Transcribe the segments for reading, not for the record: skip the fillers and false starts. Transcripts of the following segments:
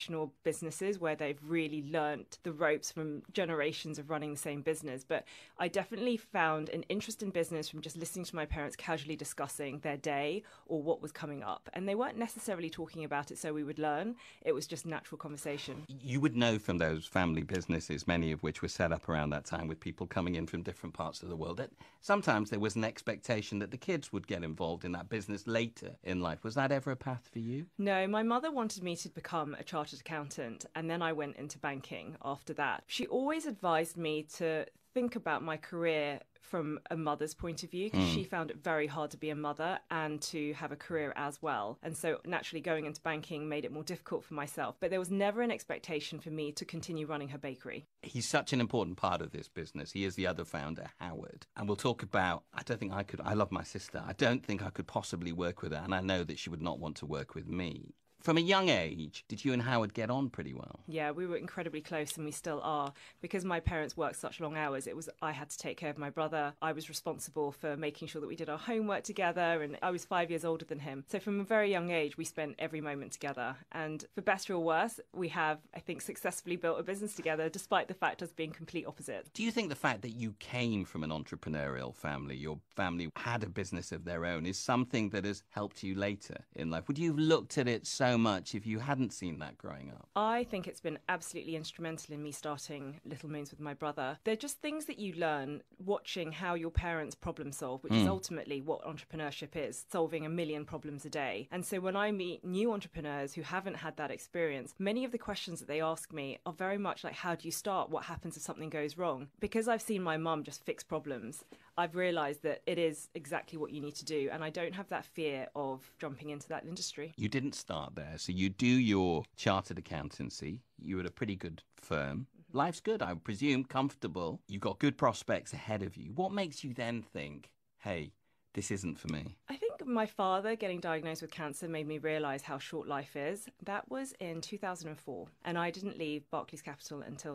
businesses where they've really learnt the ropes from generations of running the same business. But I definitely found an interest in business from just listening to my parents casually discussing their day or what was coming up. And they weren't necessarily talking about it so we would learn. It was just natural conversation. You would know from those family businesses, many of which were set up around that time with people coming in from different parts of the world, that sometimes there was an expectation that the kids would get involved in that business later in life. Was that ever a path for you? No, my mother wanted me to become a chartered accountant, and then I went into banking after that. She always advised me to think about my career from a mother's point of view, because she found it very hard to be a mother and to have a career as well. And so naturally going into banking made it more difficult for myself. But there was never an expectation for me to continue running her bakery. He's such an important part of this business. He is the other founder, Howard. And we'll talk about, I don't think I could, I love my sister. I don't think I could possibly work with her. And I know that she would not want to work with me. From a young age, did you and Howard get on pretty well? Yeah, we were incredibly close, and we still are. Because my parents worked such long hours, I had to take care of my brother. I was responsible for making sure that we did our homework together, and I was 5 years older than him. So from a very young age, we spent every moment together. And for better or worse, we have, I think, successfully built a business together, despite the fact of us being complete opposites. Do you think the fact that you came from an entrepreneurial family, your family had a business of their own, is something that has helped you later in life? Would you have looked at it so much if you hadn't seen that growing up? I think it's been absolutely instrumental in me starting Little Moons with my brother. They're just things that you learn watching how your parents problem solve, which is ultimately what entrepreneurship is, solving a million problems a day. And so when I meet new entrepreneurs who haven't had that experience, many of the questions that they ask me are very much like, how do you start? What happens if something goes wrong? Because I've seen my mum just fix problems, I've realised that it is exactly what you need to do, and I don't have that fear of jumping into that industry. You didn't start there, so you do your chartered accountancy. You were at a pretty good firm. Life's good, I presume, comfortable. You've got good prospects ahead of you. What makes you then think, hey, this isn't for me? I think my father getting diagnosed with cancer made me realise how short life is. That was in 2004, and I didn't leave Barclays Capital until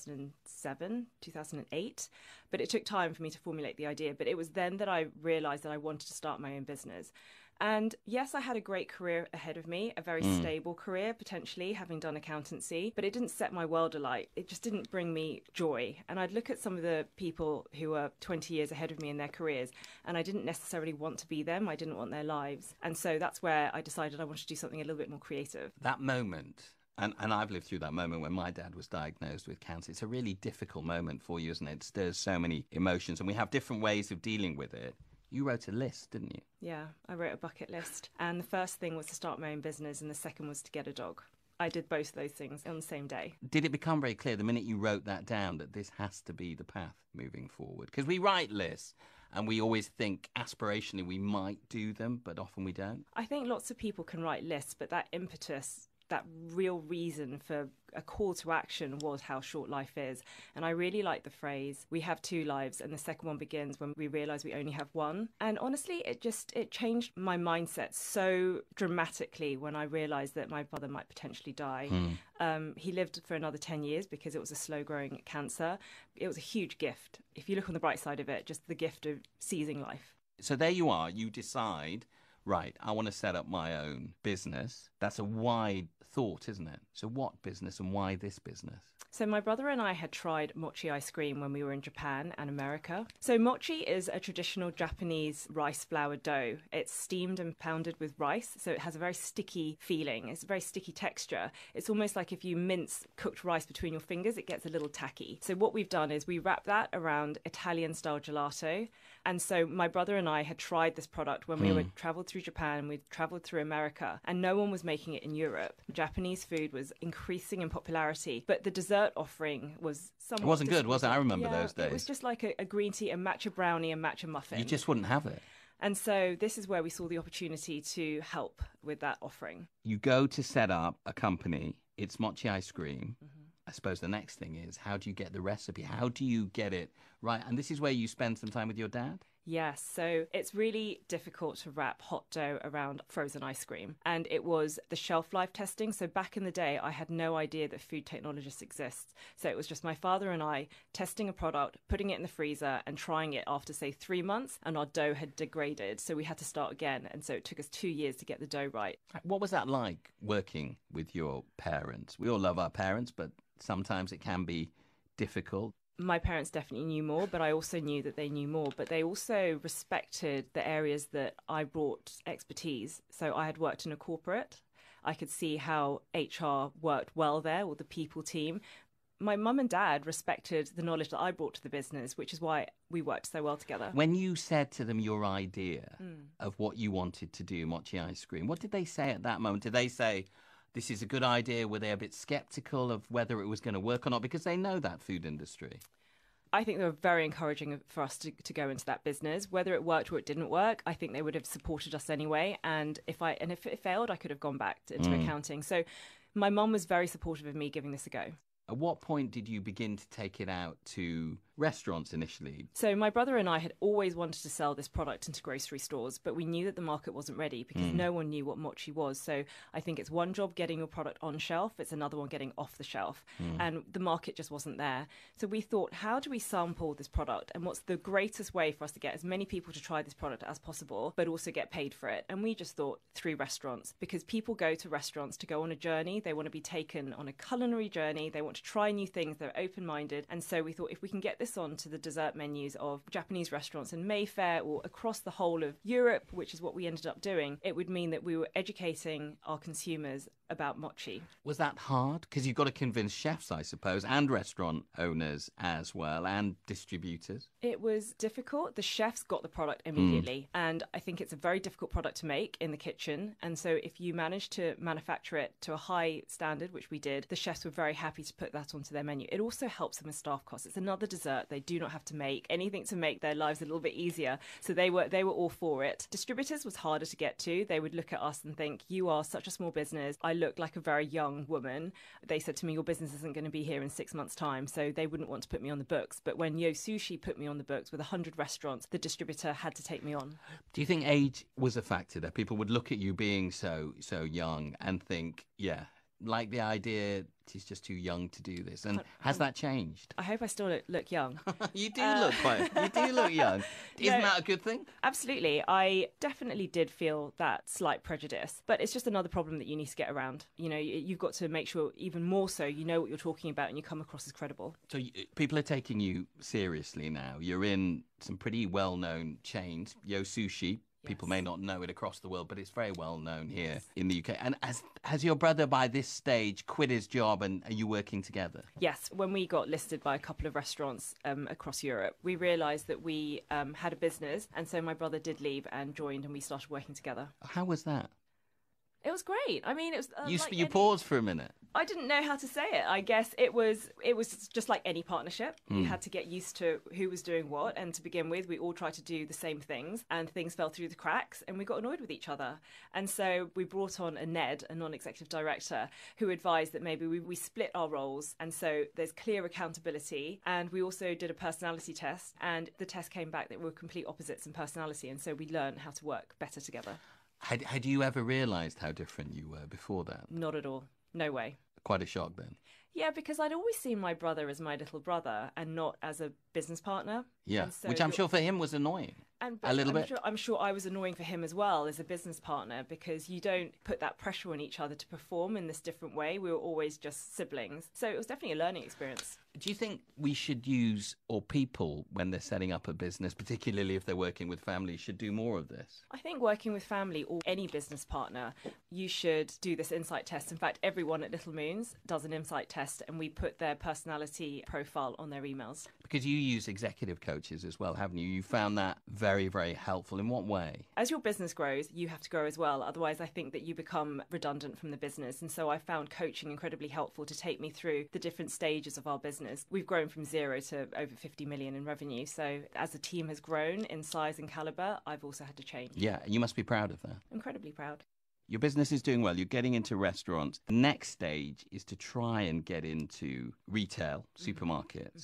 2007, 2008. But it took time for me to formulate the idea. But it was then that I realised that I wanted to start my own business. And yes, I had a great career ahead of me, a very stable career, potentially, having done accountancy, but it didn't set my world alight. It just didn't bring me joy. And I'd look at some of the people who were 20 years ahead of me in their careers, and I didn't necessarily want to be them. I didn't want their lives. And so that's where I decided I wanted to do something a little bit more creative. That moment, and I've lived through that moment when my dad was diagnosed with cancer. It's a really difficult moment for you, isn't it? It stirs so many emotions, and we have different ways of dealing with it. You wrote a list, didn't you? Yeah, I wrote a bucket list. And the first thing was to start my own business, and the second was to get a dog. I did both of those things on the same day. Did it become very clear the minute you wrote that down that this has to be the path moving forward? Because we write lists and we always think aspirationally we might do them, but often we don't. I think lots of people can write lists, but that impetus, that real reason for a call to action was how short life is. And I really like the phrase, we have two lives and the second one begins when we realise we only have one. And honestly, it changed my mindset so dramatically when I realised that my brother might potentially die. He lived for another 10 years because it was a slow-growing cancer. It was a huge gift. If you look on the bright side of it, just the gift of seizing life. So there you are, you decide, right, I want to set up my own business. That's a wide thought, isn't it? So what business and why this business? So my brother and I had tried mochi ice cream when we were in Japan and America. So mochi is a traditional Japanese rice flour dough. It's steamed and pounded with rice, so it has a very sticky feeling. It's a very sticky texture. It's almost like if you mince cooked rice between your fingers, it gets a little tacky. So what we've done is we wrap that around Italian-style gelato. And so my brother and I had tried this product when we were travelled through Japan, we'd travelled through America, and no one was making it in Europe. Japanese food was increasing in popularity, but the dessert offering was somewhat... It wasn't good, was it? I remember those days. It was just like a green tea, a matcha brownie, a matcha muffin. You just wouldn't have it. And so this is where we saw the opportunity to help with that offering. You go to set up a company, it's mochi ice cream. I suppose the next thing is, how do you get the recipe? How do you get it right? And this is where you spend some time with your dad? Yes, so it's really difficult to wrap hot dough around frozen ice cream. And it was the shelf life testing. So back in the day, I had no idea that food technologists exist. So it was just my father and I testing a product, putting it in the freezer and trying it after, say, 3 months, and our dough had degraded. So we had to start again. And so it took us 2 years to get the dough right. What was that like working with your parents? We all love our parents, but sometimes it can be difficult. My parents definitely knew more, but I also knew that they knew more. But they also respected the areas that I brought expertise. So I had worked in a corporate. I could see how HR worked well there, or the people team. My mum and dad respected the knowledge that I brought to the business, which is why we worked so well together. When you said to them your idea of what you wanted to do, mochi ice cream, what did they say at that moment? Did they say, this is a good idea? Were they a bit skeptical of whether it was going to work or not? Because they know that food industry. I think they were very encouraging for us to go into that business. Whether it worked or it didn't work, I think they would have supported us anyway. And if it failed, I could have gone back into accounting. So my mum was very supportive of me giving this a go. At what point did you begin to take it out to restaurants initially? So my brother and I had always wanted to sell this product into grocery stores, but we knew that the market wasn't ready because no one knew what mochi was. So I think it's one job getting your product on shelf, it's another one getting off the shelf. And the market just wasn't there. So we thought, how do we sample this product? And what's the greatest way for us to get as many people to try this product as possible, but also get paid for it? And we just thought through restaurants, because people go to restaurants to go on a journey. They want to be taken on a culinary journey. They want to try new things. They're open-minded. And so we thought if we can get this on to the dessert menus of Japanese restaurants in Mayfair or across the whole of Europe, which is what we ended up doing, it would mean that we were educating our consumers about mochi. Was that hard? Because you've got to convince chefs, I suppose, and restaurant owners as well, and distributors. It was difficult. The chefs got the product immediately, and I think it's a very difficult product to make in the kitchen. And so if you manage to manufacture it to a high standard, which we did, the chefs were very happy to put that onto their menu. It also helps them with staff costs. It's another dessert. They do not have to make anything to make their lives a little bit easier. So they were all for it. Distributors was harder to get to. They would look at us and think, you are such a small business. I look like a very young woman. They said to me, your business isn't going to be here in 6 months' time. So they wouldn't want to put me on the books. But when Yo Sushi put me on the books with 100 restaurants, the distributor had to take me on. Do you think age was a factor there? People would look at you being so young and think, yeah, like the idea she's just too young to do this. And has that changed? I hope I still look young. You do look young. Isn't that a good thing? Absolutely. I definitely did feel that slight prejudice, but it's just another problem that you need to get around. You know, you've got to make sure even more so you know what you're talking about and you come across as credible. So people are taking you seriously now. You're in some pretty well-known chains. Yo Sushi. People may not know it across the world, but it's very well known here in the UK. And has your brother, by this stage, quit his job and are you working together? Yes. When we got listed by a couple of restaurants across Europe, we realised that we had a business. And so my brother did leave and joined and we started working together. How was that? It was great. I mean, it was... You paused for a minute. I didn't know how to say it. I guess it was just like any partnership. You had to get used to who was doing what. And to begin with, we all tried to do the same things and things fell through the cracks and we got annoyed with each other. And so we brought on a Ned, a non-executive director, who advised that maybe we split our roles. And so there's clear accountability. And we also did a personality test. And the test came back that we were complete opposites in personality. And so we learned how to work better together. Had you ever realised how different you were before that? Not at all. No way. Quite a shock then. Yeah, because I'd always seen my brother as my little brother and not as a business partner. Yeah, so which I'm sure for him was annoying. A little bit. I'm sure I was annoying for him as well as a business partner because you don't put that pressure on each other to perform in this different way. We were always just siblings. So it was definitely a learning experience. Do you think we should use, or people, when they're setting up a business, particularly if they're working with families, should do more of this? I think working with family or any business partner, you should do this insight test. In fact, everyone at Little Moons does an insight test and we put their personality profile on their emails. Because you use executive coaches as well, haven't you? You found that very, very helpful. In what way? As your business grows, you have to grow as well. Otherwise, I think that you become redundant from the business. And so I found coaching incredibly helpful to take me through the different stages of our business. We've grown from 0 to over 50 million in revenue. So as the team has grown in size and caliber, I've also had to change. Yeah, you must be proud of that. Incredibly proud. Your business is doing well. You're getting into restaurants. The next stage is to try and get into retail, supermarkets.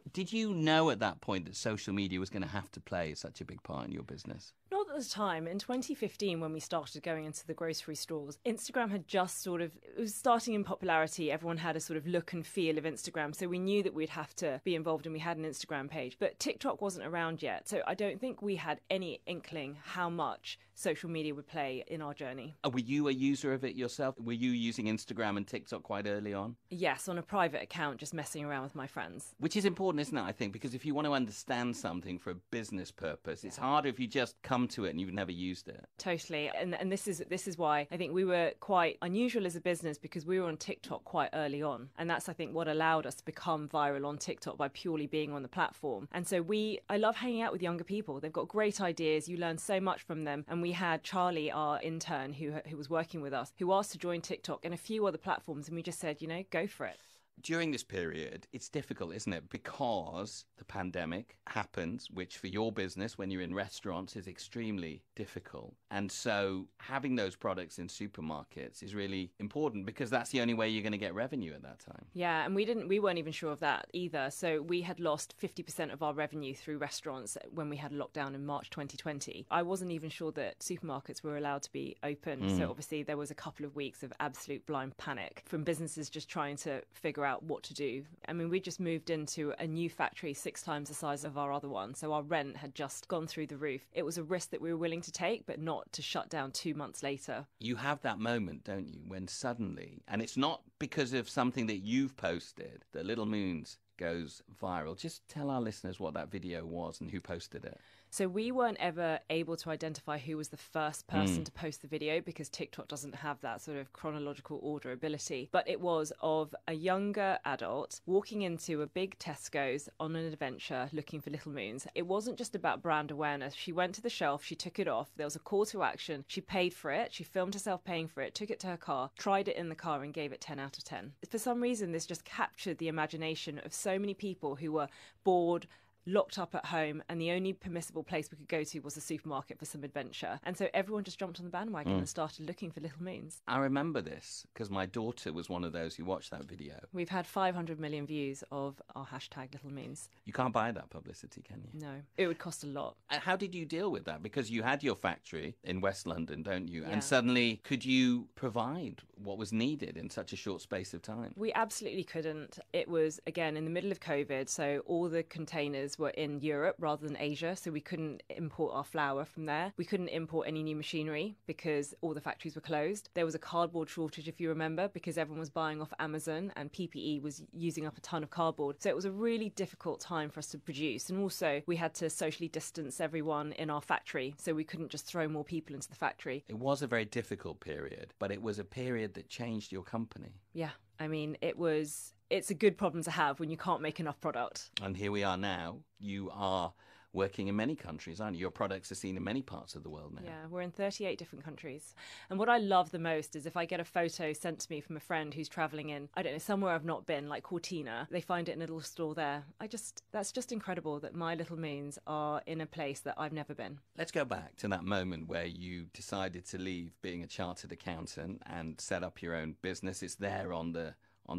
Did you know at that point that social media was going to have to play such a big part in your business? Not at the time. In 2015, when we started going into the grocery stores, Instagram had just it was starting in popularity. Everyone had a sort of look and feel of Instagram. So we knew that we'd have to be involved, and we had an Instagram page. But TikTok wasn't around yet. So I don't think we had any inkling how much social media would play in our journey. Were you a user of it yourself? Were you using Instagram and TikTok quite early on? Yes, on a private account, just messing around with my friends. Which is important, isn't it, I think? Because if you want to understand something for a business purpose, it's harder if you just come to it and you've never used it. Totally. And this is why I think we were quite unusual as a business, because we were on TikTok quite early on. And that's, I think, what allowed us to become viral on TikTok, by purely being on the platform. And so I love hanging out with younger people. They've got great ideas. You learn so much from them. And we had Charlie, our intern, who was working with us, who asked to join TikTok and a few other platforms. And we just said, go for it. During this period, it's difficult, isn't it? Because the pandemic happens, which for your business, when you're in restaurants, is extremely difficult. And so having those products in supermarkets is really important, because that's the only way you're going to get revenue at that time. Yeah, and we weren't even sure of that either. So we had lost 50% of our revenue through restaurants when we had lockdown in March 2020. I wasn't even sure that supermarkets were allowed to be open. So obviously there was a couple of weeks of absolute blind panic from businesses just trying to figure out what to do. I mean, we just moved into a new factory 6 times the size of our other one, so our rent had just gone through the roof. It was a risk that we were willing to take, but not to shut down 2 months later. You have that moment, don't you, when suddenly, and it's not because of something that you've posted, that Little Moons goes viral. Just tell our listeners what that video was and who posted it. So we weren't ever able to identify who was the first person to post the video, because TikTok doesn't have that sort of chronological order ability. But it was of a younger adult walking into a big Tesco's on an adventure looking for Little Moons. It wasn't just about brand awareness. She went to the shelf, she took it off, there was a call to action, she paid for it, she filmed herself paying for it, took it to her car, tried it in the car and gave it 10 out of 10. For some reason, this just captured the imagination of so many people who were bored, locked up at home, and the only permissible place we could go to was the supermarket for some adventure. And so everyone just jumped on the bandwagon and started looking for Little Moons. I remember this because my daughter was one of those who watched that video. We've had 500 million views of our hashtag Little Moons. You can't buy that publicity, can you? No, it would cost a lot. And how did you deal with that? Because you had your factory in West London, don't you? Yeah. And suddenly, could you provide what was needed in such a short space of time? We absolutely couldn't. It was, again, in the middle of COVID, so all the containers were in Europe rather than Asia, so we couldn't import our flour from there. We couldn't import any new machinery because all the factories were closed. There was a cardboard shortage, if you remember, because everyone was buying off Amazon and PPE was using up a ton of cardboard. So it was a really difficult time for us to produce. And also, we had to socially distance everyone in our factory, so we couldn't just throw more people into the factory. It was a very difficult period, but it was a period that changed your company. Yeah, I mean, it's a good problem to have when you can't make enough product. And here we are now. You are working in many countries, aren't you? Your products are seen in many parts of the world now. Yeah, we're in 38 different countries. And what I love the most is if I get a photo sent to me from a friend who's traveling in, I don't know, somewhere I've not been, like Cortina, they find it in a little store there. That's just incredible that my Little Moons are in a place that I've never been. Let's go back to that moment where you decided to leave being a chartered accountant and set up your own business. It's there on the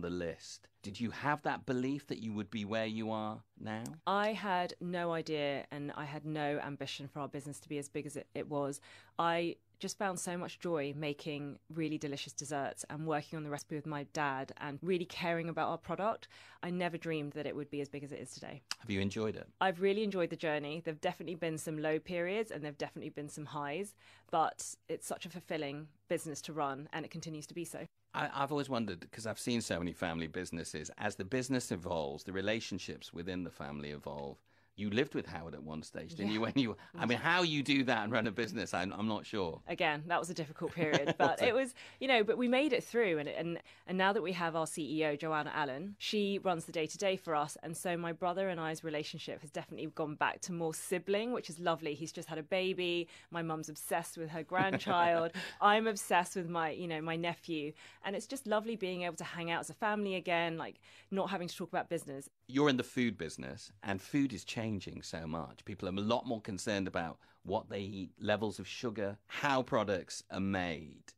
list. Did you have that belief that you would be where you are now? I had no idea, and I had no ambition for our business to be as big as it was. I just found so much joy making really delicious desserts and working on the recipe with my dad and really caring about our product. I never dreamed that it would be as big as it is today. Have you enjoyed it? I've really enjoyed the journey. There've definitely been some low periods and there've definitely been some highs, but it's such a fulfilling business to run, and it continues to be so. I've always wondered, because I've seen so many family businesses, as the business evolves, the relationships within the family evolve. You lived with Howard at one stage, didn't you? I mean, how you do that and run a business, I'm not sure. Again, that was a difficult period, but it was, but we made it through. And now that we have our CEO, Joanna Allen, she runs the day-to-day for us. And so my brother and I's relationship has definitely gone back to more sibling, which is lovely. He's just had a baby. My mum's obsessed with her grandchild. I'm obsessed with my nephew. And it's just lovely being able to hang out as a family again, like not having to talk about business. You're in the food business, and food is changing so much. People are a lot more concerned about what they eat, levels of sugar, how products are made.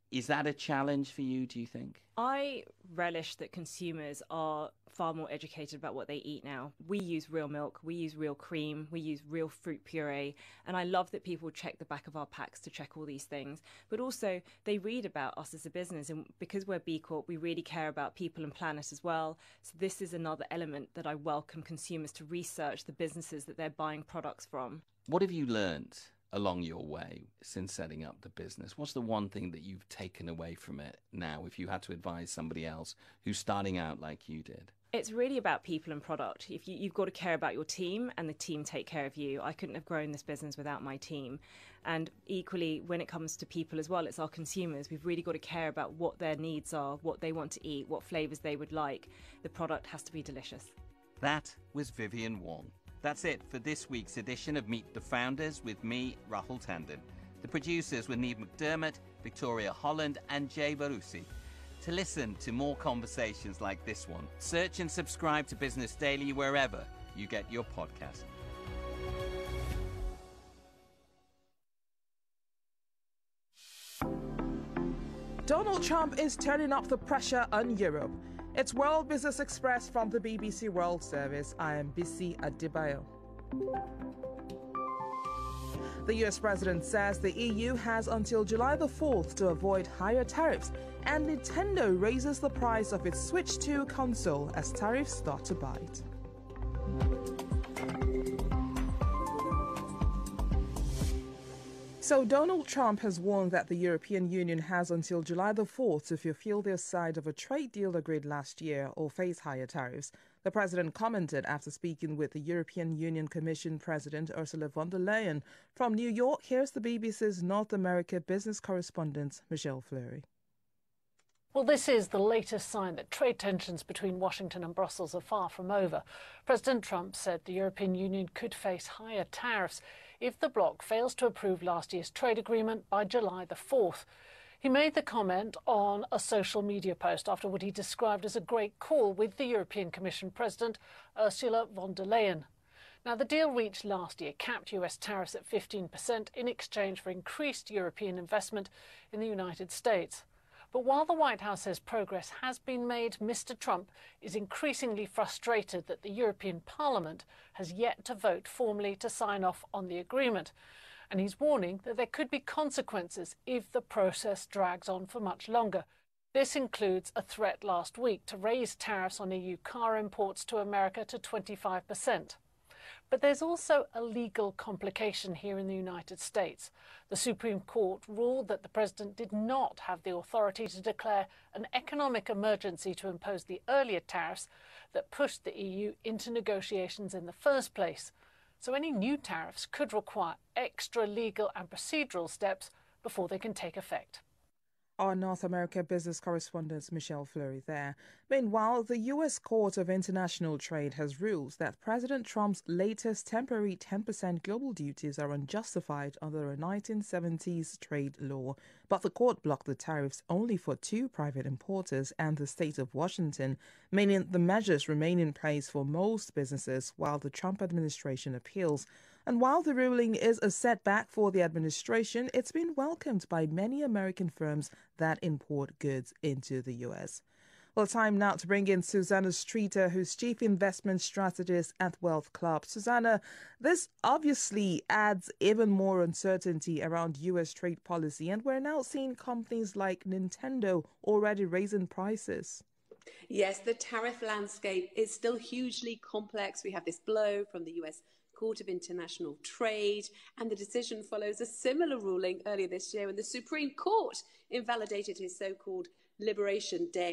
Is that a challenge for you, do you think? I relish that consumers are far more educated about what they eat now. We use real milk, we use real cream, we use real fruit puree, and I love that people check the back of our packs to check all these things. But also, they read about us as a business, and because we're B Corp, we really care about people and planet as well. So this is another element that I welcome consumers to research the businesses that they're buying products from. What have you learned along your way since setting up the business? What's the one thing that you've taken away from it now, if you had to advise somebody else who's starting out like you did? It's really about people and product. If you've got to care about your team, and the team take care of you. I couldn't have grown this business without my team. And equally, when it comes to people as well, it's our consumers. We've really got to care about what their needs are, what they want to eat, what flavors they would like. The product has to be delicious. That was Vivienne Wong. That's it for this week's edition of Meet the Founders with me, Rahul Tandon. The producers were Neve McDermott, Victoria Holland and Jay Barussi. To listen to more conversations like this one, search and subscribe to Business Daily wherever you get your podcast. Donald Trump is turning up the pressure on Europe. It's World Business Express from the BBC World Service. I am Bisi Adebayo. The US president says the EU has until July the 4th to avoid higher tariffs, and Nintendo raises the price of its Switch 2 console as tariffs start to bite. So Donald Trump has warned that the European Union has until July the 4th to fulfill their side of a trade deal agreed last year or face higher tariffs. The president commented after speaking with the European Union Commission President Ursula von der Leyen. From New York, here's the BBC's North America business correspondent Michelle Fleury. Well, this is the latest sign that trade tensions between Washington and Brussels are far from over. President Trump said the European Union could face higher tariffs if the bloc fails to approve last year's trade agreement by July the 4th. He made the comment on a social media post after what he described as a great call with the European Commission President Ursula von der Leyen. Now, the deal reached last year capped US tariffs at 15% in exchange for increased European investment in the United States. But while the White House says progress has been made, Mr. Trump is increasingly frustrated that the European Parliament has yet to vote formally to sign off on the agreement. And he's warning that there could be consequences if the process drags on for much longer. This includes a threat last week to raise tariffs on EU car imports to America to 25%. But there's also a legal complication here in the United States. The Supreme Court ruled that the president did not have the authority to declare an economic emergency to impose the earlier tariffs that pushed the EU into negotiations in the first place. So any new tariffs could require extra legal and procedural steps before they can take effect. Our North America business correspondent Michelle Fleury there. Meanwhile, the U.S. Court of International Trade has ruled that President Trump's latest temporary 10% global duties are unjustified under a 1970s trade law. But the court blocked the tariffs only for 2 private importers and the state of Washington, meaning the measures remain in place for most businesses while the Trump administration appeals. And while the ruling is a setback for the administration, it's been welcomed by many American firms that import goods into the U.S. Well, time now to bring in Susanna Streeter, who's Chief Investment Strategist at Wealth Club. Susanna, this obviously adds even more uncertainty around U.S. trade policy, and we're now seeing companies like Nintendo already raising prices. Yes, the tariff landscape is still hugely complex. We have this blow from the U.S. Court of International Trade, and the decision follows a similar ruling earlier this year when the Supreme Court invalidated his so-called Liberation Day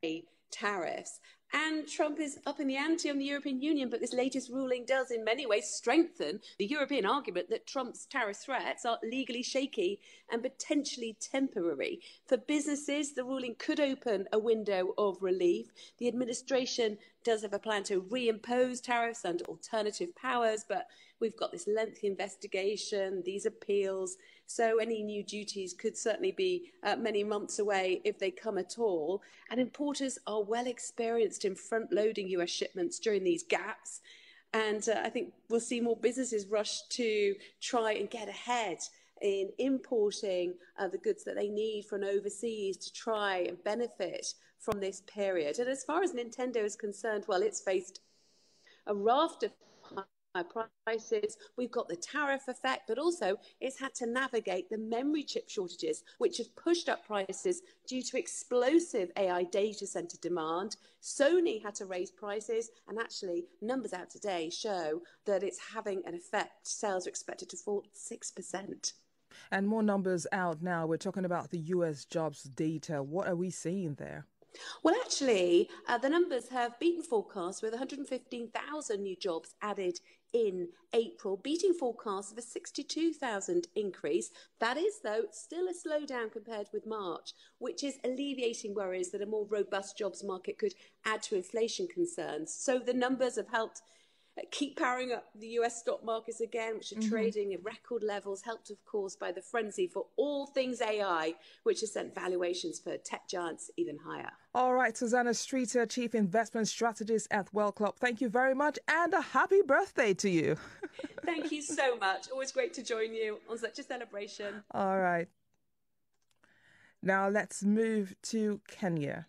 tariffs. And Trump is up in the ante on the European Union, but this latest ruling does in many ways strengthen the European argument that Trump's tariff threats are legally shaky and potentially temporary. For businesses, the ruling could open a window of relief. The administration does have a plan to reimpose tariffs under alternative powers, but we've got this lengthy investigation, these appeals, so any new duties could certainly be many months away if they come at all. And importers are well experienced in front-loading US shipments during these gaps. And I think we'll see more businesses rush to try and get ahead in importing the goods that they need from overseas to try and benefit from this period. And as far as Nintendo is concerned, well, it's faced a raft of high prices. We've got the tariff effect, but also it's had to navigate the memory chip shortages, which have pushed up prices due to explosive AI data center demand. Sony had to raise prices, and actually numbers out today show that it's having an effect. Sales are expected to fall 6%. And more numbers out now. We're talking about the US jobs data. What are we seeing there? Well, actually, the numbers have beaten forecasts with 115,000 new jobs added in April, beating forecasts of a 62,000 increase. That is, though, still a slowdown compared with March, which is alleviating worries that a more robust jobs market could add to inflation concerns. So the numbers have helped keep powering up the US stock markets again, which are trading at record levels, helped, of course, by the frenzy for all things AI, which has sent valuations for tech giants even higher. All right, Susanna Streeter, Chief Investment Strategist at Well Club. Thank you very much, and a happy birthday to you. Thank you so much. Always great to join you on such a celebration. All right. Now let's move to Kenya.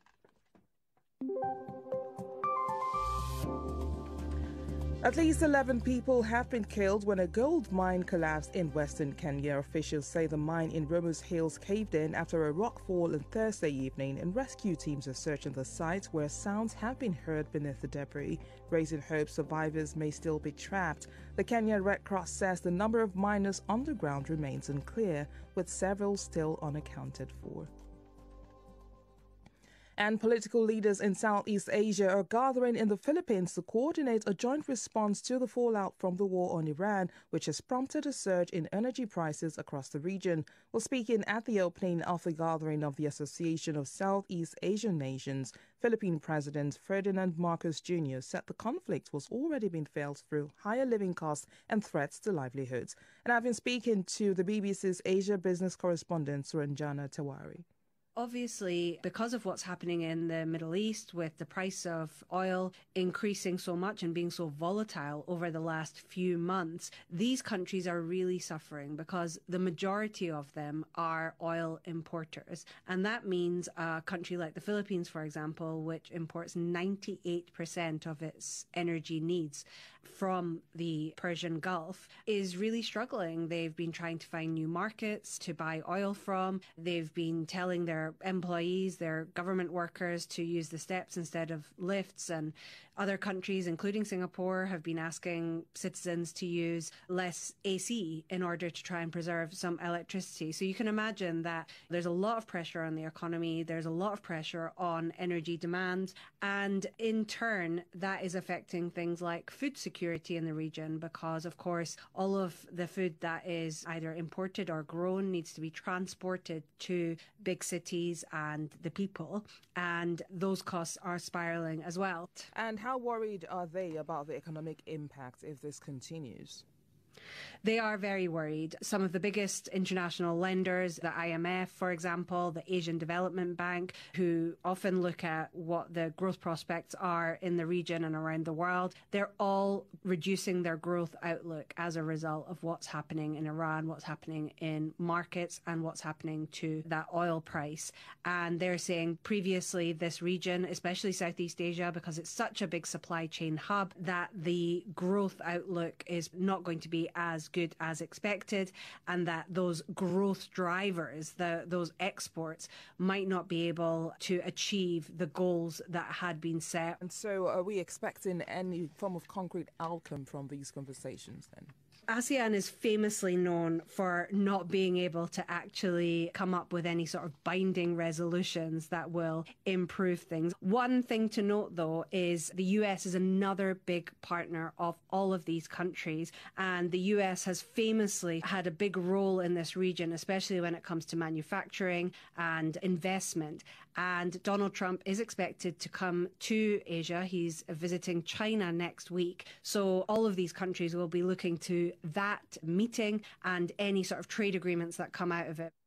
At least 11 people have been killed when a gold mine collapsed in western Kenya. Officials say the mine in Rumus Hills caved in after a rockfall on Thursday evening, and rescue teams are searching the site where sounds have been heard beneath the debris, raising hope survivors may still be trapped. The Kenya Red Cross says the number of miners underground remains unclear, with several still unaccounted for. And political leaders in Southeast Asia are gathering in the Philippines to coordinate a joint response to the fallout from the war on Iran, which has prompted a surge in energy prices across the region. While speaking at the opening of the gathering of the Association of Southeast Asian Nations, Philippine President Ferdinand Marcos Jr. said the conflict was already being felt through higher living costs and threats to livelihoods. And I've been speaking to the BBC's Asia business correspondent, Suranjana Tawari. Obviously, because of what's happening in the Middle East, with the price of oil increasing so much and being so volatile over the last few months, these countries are really suffering because the majority of them are oil importers. And that means a country like the Philippines, for example, which imports 98% of its energy needs from the Persian Gulf, is really struggling. They've been trying to find new markets to buy oil from. They've been telling their employees, their government workers, to use the steps instead of lifts, and other countries, including Singapore, have been asking citizens to use less AC in order to try and preserve some electricity. So you can imagine that there's a lot of pressure on the economy, there's a lot of pressure on energy demand, and in turn that is affecting things like food security in the region, because of course all of the food that is either imported or grown needs to be transported to big cities and the people, and those costs are spiraling as well. And how worried are they about the economic impact if this continues? They are very worried. Some of the biggest international lenders, the IMF, for example, the Asian Development Bank, who often look at what the growth prospects are in the region and around the world, they're all reducing their growth outlook as a result of what's happening in Iran, what's happening in markets, and what's happening to that oil price. And they're saying previously this region, especially Southeast Asia, because it's such a big supply chain hub, that the growth outlook is not going to be as good as expected, and that those growth drivers, those exports, might not be able to achieve the goals that had been set. And so are we expecting any form of concrete outcome from these conversations then? ASEAN is famously known for not being able to actually come up with any sort of binding resolutions that will improve things. One thing to note, though, is the US is another big partner of all of these countries, and the US has famously had a big role in this region, especially when it comes to manufacturing and investment. And Donald Trump is expected to come to Asia. He's visiting China next week. So all of these countries will be looking to that meeting and any sort of trade agreements that come out of it.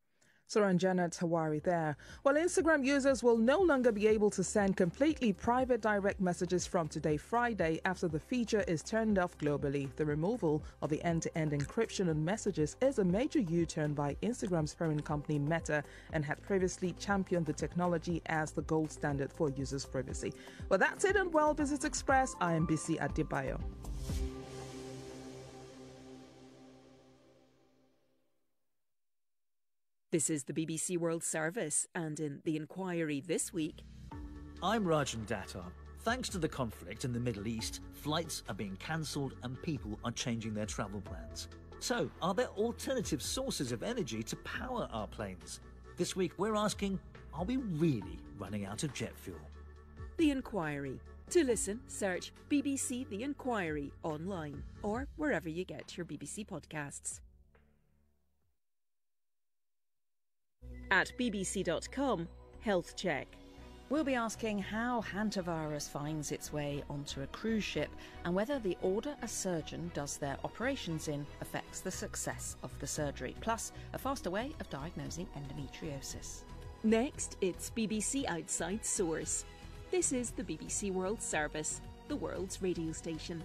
Suranjana Tawari there. Well, Instagram users will no longer be able to send completely private direct messages from today, Friday, after the feature is turned off globally. The removal of the end-to-end encryption on messages is a major U-turn by Instagram's parent company Meta and had previously championed the technology as the gold standard for users' privacy. Well, that's it on World Business Express. I am Bisi Adebayo. This is the BBC World Service, and in The Inquiry this week... I'm Rajan Datar. Thanks to the conflict in the Middle East, flights are being cancelled and people are changing their travel plans. So, are there alternative sources of energy to power our planes? This week we're asking, are we really running out of jet fuel? The Inquiry. To listen, search BBC The Inquiry online or wherever you get your BBC podcasts. At bbc.com, Health Check. We'll be asking how hantavirus finds its way onto a cruise ship and whether the order a surgeon does their operations in affects the success of the surgery, plus a faster way of diagnosing endometriosis. Next, it's BBC Outside Source. This is the BBC World Service, the world's radio station.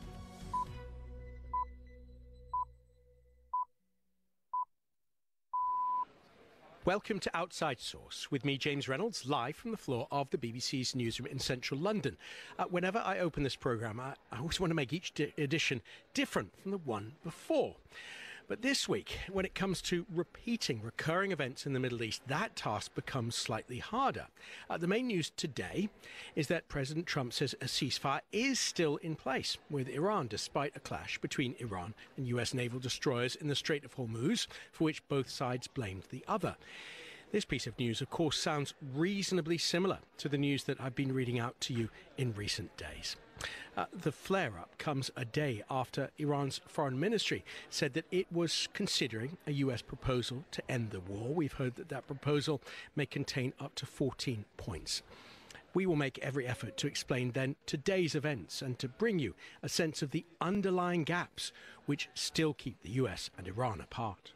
Welcome to Outside Source, with me, James Reynolds, live from the floor of the BBC's newsroom in central London. Whenever I open this programme, I always want to make each edition different from the one before. But this week, when it comes to repeating recurring events in the Middle East, that task becomes slightly harder. The main news today is that President Trump says a ceasefire is still in place with Iran, despite a clash between Iran and US naval destroyers in the Strait of Hormuz, for which both sides blamed the other. This piece of news, of course, sounds reasonably similar to the news that I've been reading out to you in recent days. The flare-up comes a day after Iran's foreign ministry said that it was considering a US proposal to end the war. We've heard that that proposal may contain up to 14 points. We will make every effort to explain then today's events and to bring you a sense of the underlying gaps which still keep the US and Iran apart.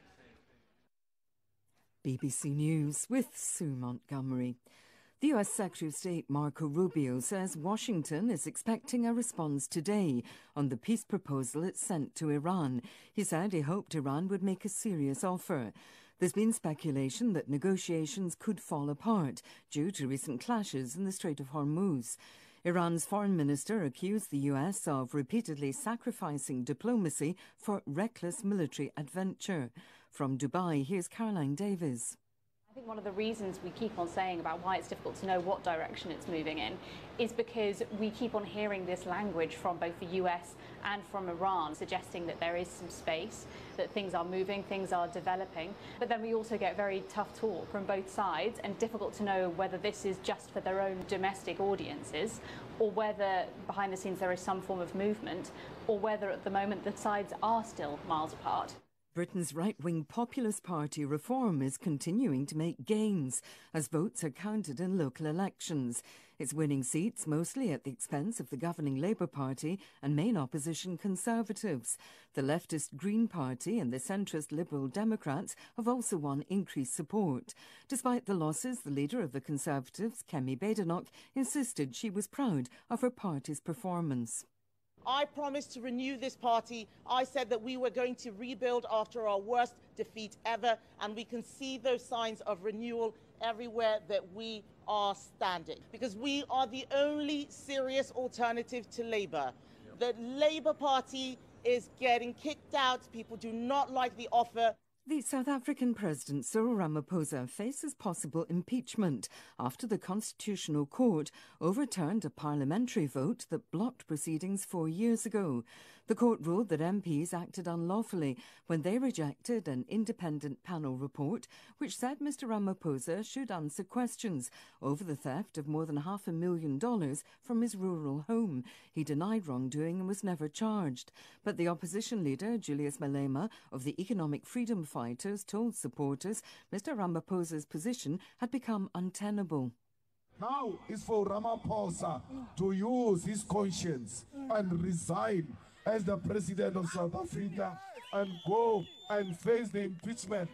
BBC News with Sue Montgomery. The US Secretary of State Marco Rubio says Washington is expecting a response today on the peace proposal it sent to Iran. He said he hoped Iran would make a serious offer. There's been speculation that negotiations could fall apart due to recent clashes in the Strait of Hormuz. Iran's foreign minister accused the US of repeatedly sacrificing diplomacy for reckless military adventure. From Dubai, here's Caroline Davies. I think one of the reasons we keep on saying about why it's difficult to know what direction it's moving in is because we keep on hearing this language from both the US and from Iran suggesting that there is some space, that things are moving, things are developing. But then we also get very tough talk from both sides and difficult to know whether this is just for their own domestic audiences or whether behind the scenes there is some form of movement or whether at the moment the sides are still miles apart. Britain's right-wing Populist Party Reform is continuing to make gains as votes are counted in local elections. It's winning seats mostly at the expense of the governing Labour Party and main opposition Conservatives. The leftist Green Party and the centrist Liberal Democrats have also won increased support. Despite the losses, the leader of the Conservatives, Kemi Badenoch, insisted she was proud of her party's performance. I promised to renew this party. I said that we were going to rebuild after our worst defeat ever, and we can see those signs of renewal everywhere that we are standing, because we are the only serious alternative to Labour. The Labour Party is getting kicked out. People do not like the offer. The South African President Cyril Ramaphosa faces possible impeachment after the Constitutional Court overturned a parliamentary vote that blocked proceedings 4 years ago. The court ruled that MPs acted unlawfully when they rejected an independent panel report which said Mr Ramaphosa should answer questions over the theft of more than $500,000 from his rural home. He denied wrongdoing and was never charged. But the opposition leader, Julius Malema, of the Economic Freedom Fighters, told supporters Mr Ramaphosa's position had become untenable. Now is for Ramaphosa to use his conscience and resign as the President of South Africa and go and face the impeachment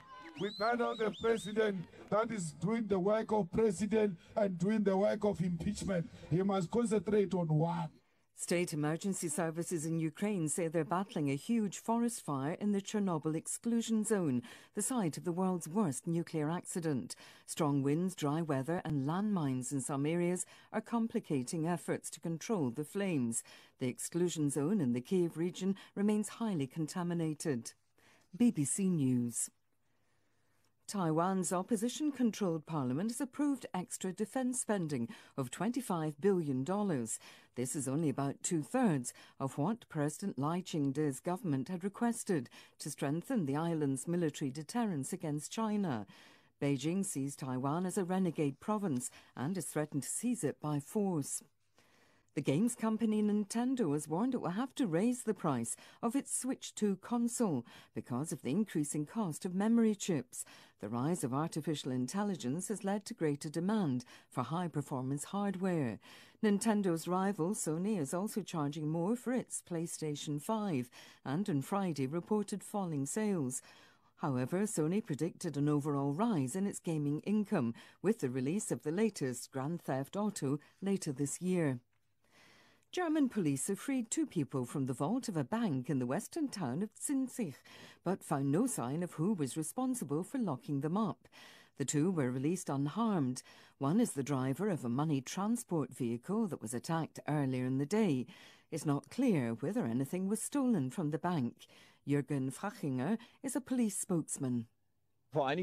with another president that is doing the work of president and doing the work of impeachment. He must concentrate on one. State emergency services in Ukraine say they're battling a huge forest fire in the Chernobyl exclusion zone, the site of the world's worst nuclear accident. Strong winds, dry weather and landmines in some areas are complicating efforts to control the flames. The exclusion zone in the Kyiv region remains highly contaminated. BBC News. Taiwan's opposition-controlled parliament has approved extra defence spending of $25 billion. This is only about two-thirds of what President Lai Ching-te's government had requested to strengthen the island's military deterrence against China. Beijing sees Taiwan as a renegade province and has threatened to seize it by force. The games company Nintendo has warned it will have to raise the price of its Switch 2 console because of the increasing cost of memory chips. The rise of artificial intelligence has led to greater demand for high-performance hardware. Nintendo's rival Sony is also charging more for its PlayStation 5 and on Friday reported falling sales. However, Sony predicted an overall rise in its gaming income with the release of the latest Grand Theft Auto later this year. German police have freed two people from the vault of a bank in the western town of Zinzig, but found no sign of who was responsible for locking them up. The two were released unharmed. One is the driver of a money transport vehicle that was attacked earlier in the day. It's not clear whether anything was stolen from the bank. Jürgen Frachinger is a police spokesman. A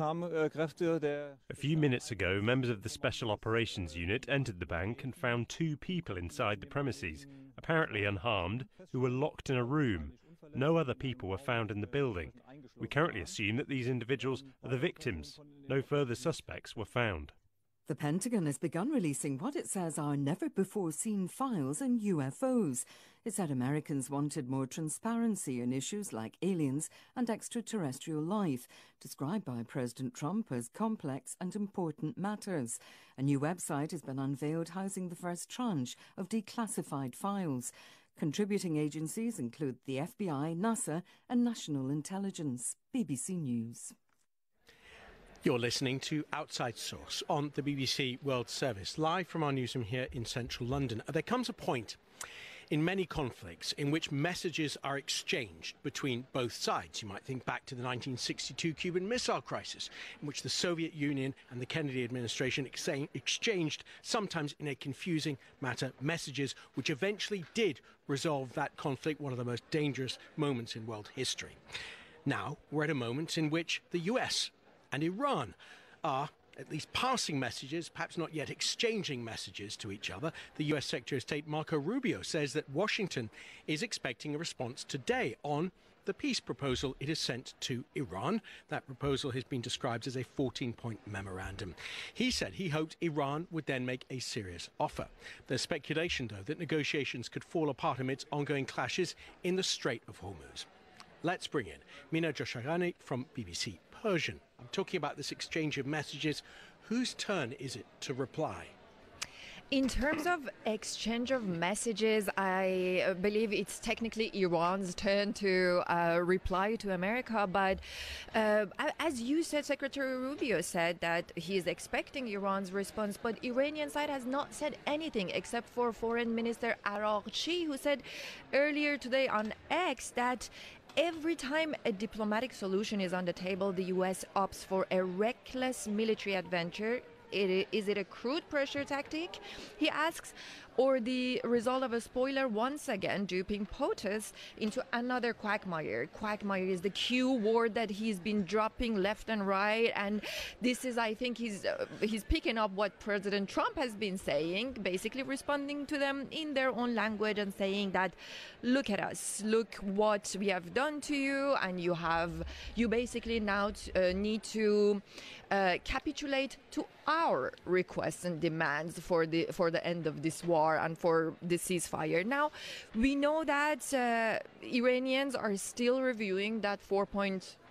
few minutes ago, members of the Special Operations Unit entered the bank and found two people inside the premises, apparently unharmed, who were locked in a room. No other people were found in the building. We currently assume that these individuals are the victims. No further suspects were found. The Pentagon has begun releasing what it says are never-before-seen files on UFOs. It said Americans wanted more transparency in issues like aliens and extraterrestrial life, described by President Trump as complex and important matters. A new website has been unveiled housing the first tranche of declassified files. Contributing agencies include the FBI, NASA and National Intelligence. BBC News. You're listening to Outside Source on the BBC World Service, live from our newsroom here in central London. There comes a point in many conflicts in which messages are exchanged between both sides. You might think back to the 1962 Cuban Missile Crisis, in which the Soviet Union and the Kennedy administration exchanged, sometimes in a confusing manner, messages which eventually did resolve that conflict, one of the most dangerous moments in world history. Now we're at a moment in which the US and Iran are at least passing messages, perhaps not yet exchanging messages to each other. The US Secretary of State Marco Rubio says that Washington is expecting a response today on the peace proposal it has sent to Iran. That proposal has been described as a 14-point memorandum. He said he hoped Iran would then make a serious offer. There's speculation, though, that negotiations could fall apart amidst ongoing clashes in the Strait of Hormuz. Let's bring in Mina Josharani from BBC Persian. I'm talking about this exchange of messages. Whose turn is it to reply? In terms of exchange of messages, I believe it's technically Iran's turn to reply to America. But as you said, Secretary Rubio said that he is expecting Iran's response. But Iranian side has not said anything except for Foreign Minister Araghchi, who said earlier today on X that every time a diplomatic solution is on the table, the U.S. opts for a reckless military adventure. Is it a crude pressure tactic? He asks, or the result of a spoiler once again duping POTUS into another quagmire. Quagmire is the Q word that he's been dropping left and right, and this is, I think, he's picking up what President Trump has been saying, basically responding to them in their own language and saying that, look at us, look what we have done to you, and you basically now need to capitulate to our requests and demands for the end of this war and for the ceasefire. Now, we know that Iranians are still reviewing that 4-point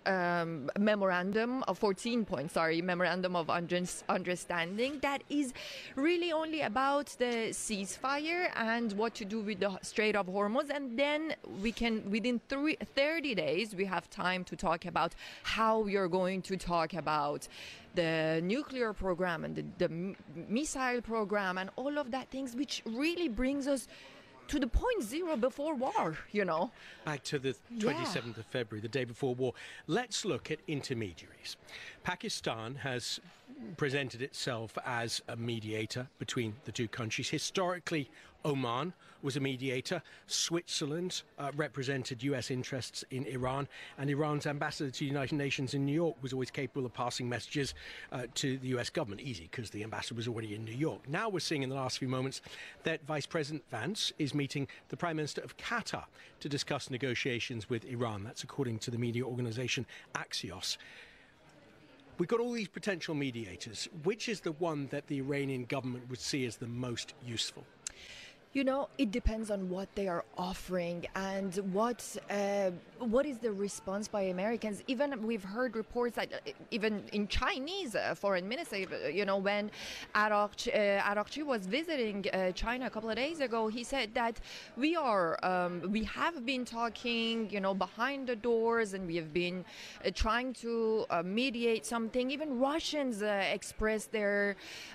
memorandum of 14-point, memorandum of understanding that is really only about the ceasefire and what to do with the Strait of Hormuz, and then we can, within 30 days, we have time to talk about how we are going to talk about the nuclear program and the missile program and all of that things, which really brings us to the point zero before war, you know. Back to the 27th of February, the day before war. Let's look at intermediaries. Pakistan has presented itself as a mediator between the two countries. Historically, Oman was a mediator. Switzerland represented US interests in Iran, and Iran's ambassador to the United Nations in New York was always capable of passing messages to the US government. Easy, because the ambassador was already in New York. Now we're seeing in the last few moments that Vice President Vance is meeting the Prime Minister of Qatar to discuss negotiations with Iran. That's according to the media organization Axios. We've got all these potential mediators. Which is the one that the Iranian government would see as the most useful? You know, it depends on what they are offering and what is the response by Americans. Even we've heard reports that even in Chinese foreign minister, you know, when Araghchi was visiting China a couple of days ago, he said that we have been talking, you know, behind the doors, and we have been trying to mediate something. Even Russians expressed their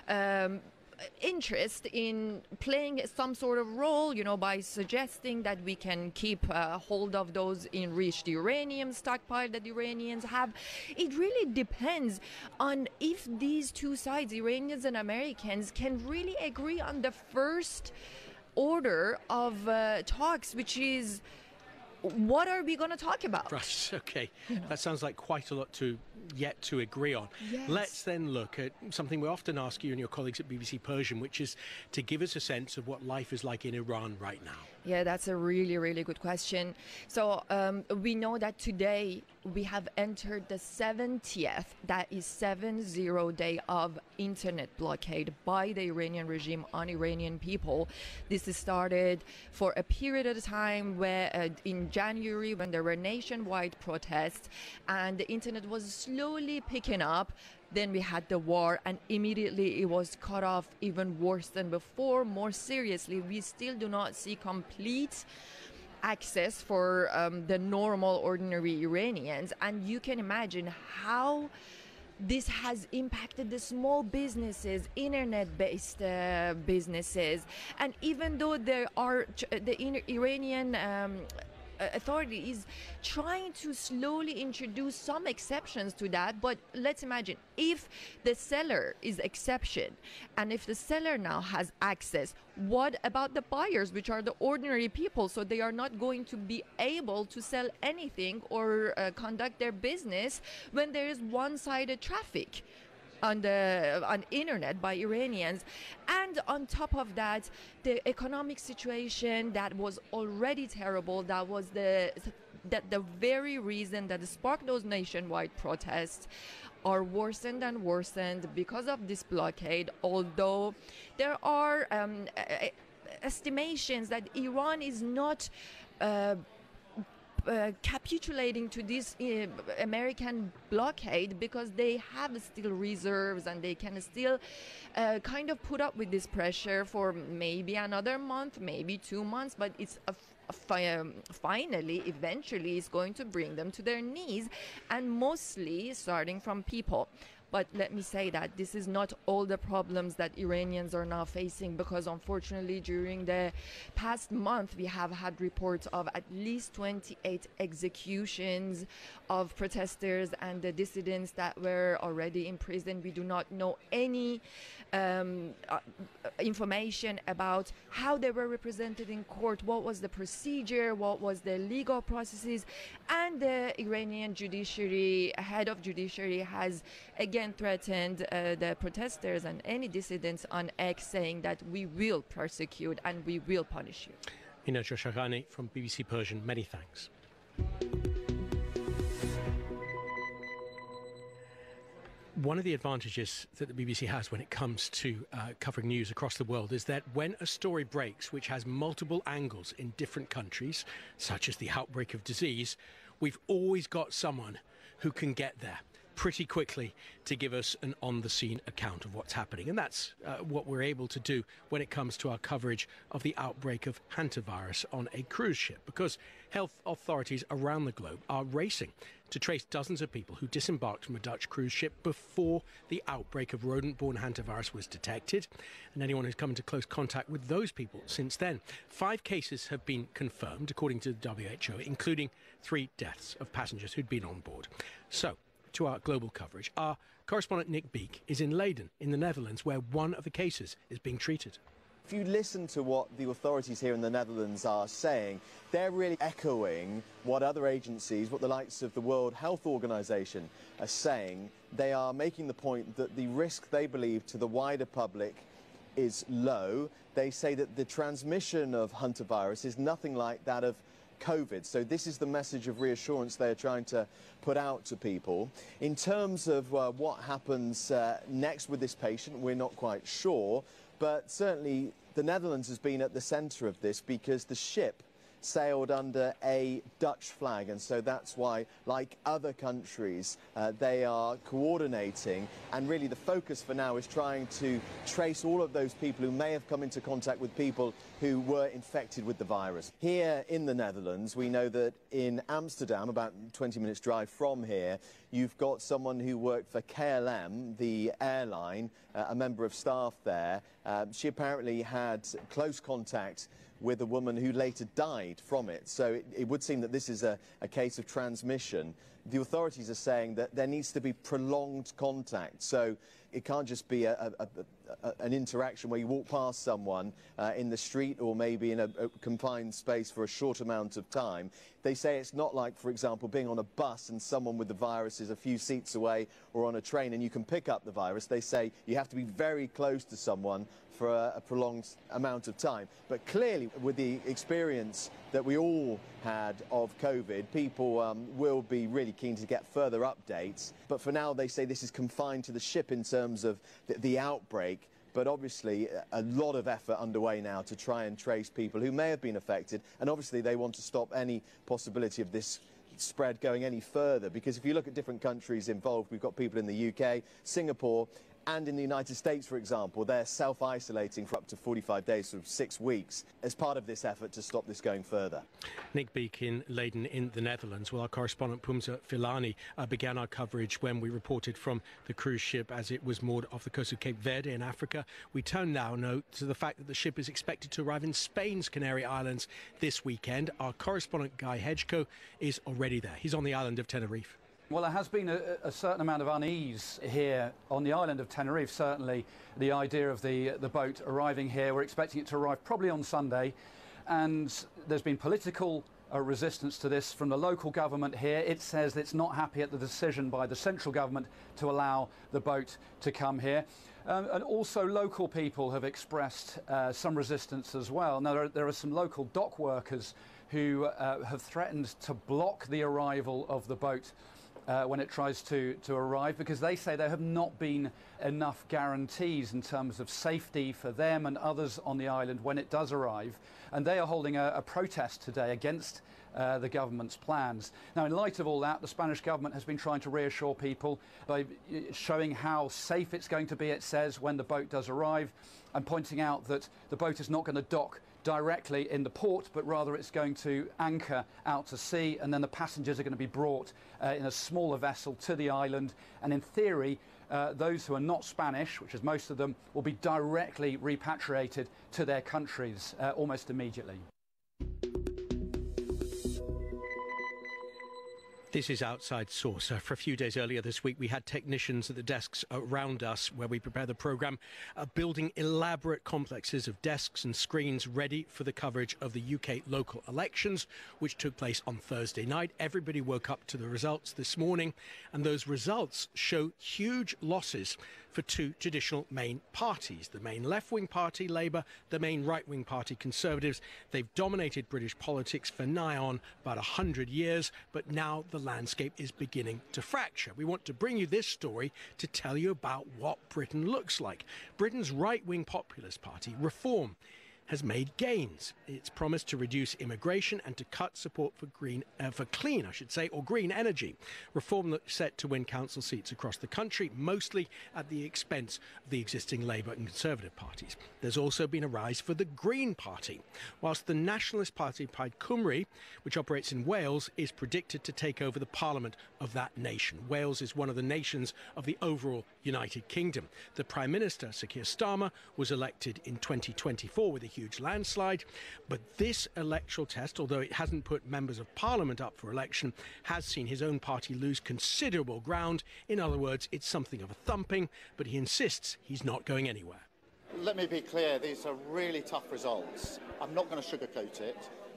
interest in playing some sort of role, you know, by suggesting that we can keep hold of those enriched uranium stockpile that the Iranians have. It really depends on if these two sides, Iranians and Americans, can really agree on the first order of talks, which is, what are we going to talk about? Right, okay. That sounds like quite a lot yet to agree on. Yes. Let's then look at something we often ask you and your colleagues at BBC Persian, which is to give us a sense of what life is like in Iran right now. Yeah, that's a really, really good question. So we know that today we have entered the 70th, that is 70 day of internet blockade by the Iranian regime on Iranian people. This is started for a period of time where in January, when there were nationwide protests and the internet was slowly picking up. Then we had the war, and immediately it was cut off even worse than before. More seriously, we still do not see complete access for the normal, ordinary Iranians. And you can imagine how this has impacted the small businesses, internet-based businesses. And even though there are the Iranian authority is trying to slowly introduce some exceptions to that, but let's imagine if the seller is exception, and if the seller now has access, what about the buyers, which are the ordinary people? So they are not going to be able to sell anything or conduct their business when there is one-sided traffic on internet by Iranians. And on top of that, the economic situation that was already terrible, that was the very reason that sparked those nationwide protests, are worsened and worsened because of this blockade. Although there are estimations that Iran is not capitulating to this American blockade because they have still reserves and they can still kind of put up with this pressure for maybe another month, maybe 2 months, but it's finally, eventually, is going to bring them to their knees, and mostly starting from people. But let me say that this is not all the problems that Iranians are now facing, because unfortunately during the past month we have had reports of at least 28 executions of protesters and the dissidents that were already in prison. We do not know any information about how they were represented in court, what was the procedure, what was the legal processes. And the Iranian judiciary, head of judiciary, has again threatened the protesters and any dissidents on X, saying that we will persecute and we will punish you. Mina Joshaghani from BBC Persian, many thanks. One of the advantages that the BBC has when it comes to covering news across the world is that when a story breaks which has multiple angles in different countries, such as the outbreak of disease, we've always got someone who can get there pretty quickly to give us an on-the-scene account of what's happening. And that's what we're able to do when it comes to our coverage of the outbreak of hantavirus on a cruise ship, because health authorities around the globe are racing to trace dozens of people who disembarked from a Dutch cruise ship before the outbreak of rodent-borne hantavirus was detected, and anyone who's come into close contact with those people since then. 5 cases have been confirmed, according to the WHO, including 3 deaths of passengers who'd been on board. So, to our global coverage, our correspondent Nick Beek is in Leiden, in the Netherlands, where one of the cases is being treated. If you listen to what the authorities here in the Netherlands are saying, they're really echoing what other agencies, what the likes of the World Health Organization are saying. They are making the point that the risk, they believe, to the wider public is low. They say that the transmission of hantavirus is nothing like that of COVID. So this is the message of reassurance they're trying to put out to people. In terms of what happens next with this patient, we're not quite sure, but certainly the Netherlands has been at the centre of this because the ship sailed under a Dutch flag, and so that's why, like other countries, they are coordinating, and really the focus for now is trying to trace all of those people who may have come into contact with people who were infected with the virus. Here in the Netherlands, we know that in Amsterdam, about 20 minutes drive from here, you've got someone who worked for KLM, the airline, a member of staff there. She apparently had close contact with a woman who later died from it. So it would seem that this is a case of transmission. The authorities are saying that there needs to be prolonged contact. So it can't just be an interaction where you walk past someone in the street or maybe in a confined space for a short amount of time. They say it's not like, for example, being on a bus and someone with the virus is a few seats away, or on a train and you can pick up the virus. They say you have to be very close to someone for a prolonged amount of time. But clearly, with the experience that we all had of COVID, people will be really keen to get further updates. But for now, they say this is confined to the ship in terms of the outbreak. But obviously, a lot of effort underway now to try and trace people who may have been affected. And obviously, they want to stop any possibility of this spread going any further. Because if you look at different countries involved, we've got people in the UK, Singapore, and in the United States, for example, they're self-isolating for up to 45 days, sort of 6 weeks, as part of this effort to stop this going further. Nick Beek in Leiden in the Netherlands. Well, our correspondent Pumza Filani began our coverage when we reported from the cruise ship as it was moored off the coast of Cape Verde in Africa. We turn now to the fact that the ship is expected to arrive in Spain's Canary Islands this weekend. Our correspondent Guy Hedgecoe is already there. He's on the island of Tenerife. Well, there has been a certain amount of unease here on the island of Tenerife, certainly the idea of the boat arriving here. We're expecting it to arrive probably on Sunday, and there's been political resistance to this from the local government here. It says it's not happy at the decision by the central government to allow the boat to come here. And also local people have expressed some resistance as well. Now, there are some local dock workers who have threatened to block the arrival of the boat when it tries to arrive, because they say there have not been enough guarantees in terms of safety for them and others on the island when it does arrive. And they are holding a protest today against the government's plans. Now, in light of all that, the Spanish government has been trying to reassure people by showing how safe it's going to be, it says, when the boat does arrive, and pointing out that the boat is not going to dock directly in the port, but rather it's going to anchor out to sea, and then the passengers are going to be brought in a smaller vessel to the island. And in theory, those who are not Spanish, which is most of them, will be directly repatriated to their countries almost immediately. This is Outside Source. For a few days earlier this week, we had technicians at the desks around us where we prepare the programme, building elaborate complexes of desks and screens ready for the coverage of the UK local elections, which took place on Thursday night. Everybody woke up to the results this morning, and those results show huge losses for 2 traditional main parties, the main left-wing party, Labour, the main right-wing party, Conservatives. They've dominated British politics for nigh on about 100 years, but now the landscape is beginning to fracture. We want to bring you this story to tell you about what Britain looks like. Britain's right-wing populist party, Reform, has made gains. It's promised to reduce immigration and to cut support for green energy. Reform that's set to win council seats across the country, mostly at the expense of the existing Labour and Conservative parties. There's also been a rise for the Green Party, whilst the nationalist party Plaid Cymru, which operates in Wales, is predicted to take over the parliament of that nation. Wales is one of the nations of the overall United Kingdom. The Prime Minister, Sir Keir Starmer, was elected in 2024 with a huge landslide, but this electoral test, although it hasn't put members of Parliament up for election, has seen his own party lose considerable ground. In other words, it's something of a thumping, but he insists he's not going anywhere. Let me be clear, these are really tough results. I'm not going to sugarcoat it.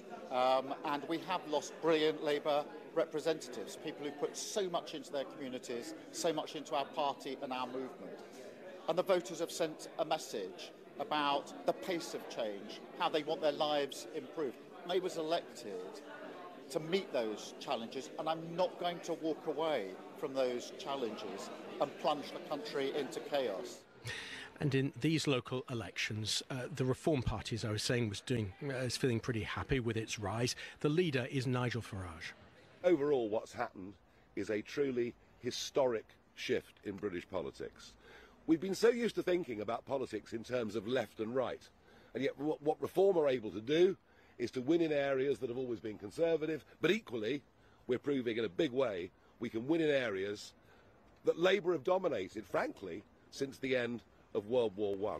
And we have lost brilliant Labour representatives, people who put so much into their communities, so much into our party and our movement. And the voters have sent a message about the pace of change, how they want their lives improved. Labour was elected to meet those challenges, and I'm not going to walk away from those challenges and plunge the country into chaos. And in these local elections, the Reform Party, as I was saying, is feeling pretty happy with its rise. The leader is Nigel Farage. Overall, what's happened is a truly historic shift in British politics. We've been so used to thinking about politics in terms of left and right, and yet what Reform are able to do is to win in areas that have always been conservative, but equally, we're proving in a big way we can win in areas that Labour have dominated, frankly, since the end of World War I.